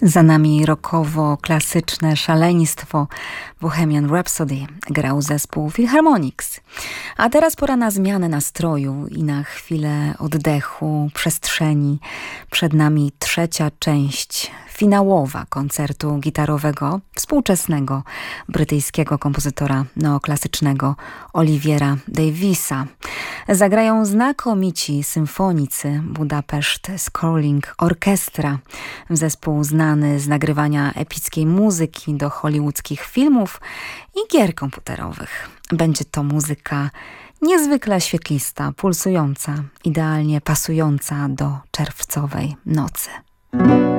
Za nami rockowo-klasyczne szaleństwo Bohemian Rhapsody grał zespół Philharmonics. A teraz pora na zmianę nastroju i na chwilę oddechu, przestrzeni. Przed nami trzecia część finałowa koncertu gitarowego współczesnego brytyjskiego kompozytora neoklasycznego Oliviera Davisa. Zagrają znakomici symfonicy Budapest Scoring Orchestra, zespół znany z nagrywania epickiej muzyki do hollywoodzkich filmów i gier komputerowych. Będzie to muzyka niezwykle świetlista, pulsująca, idealnie pasująca do czerwcowej nocy.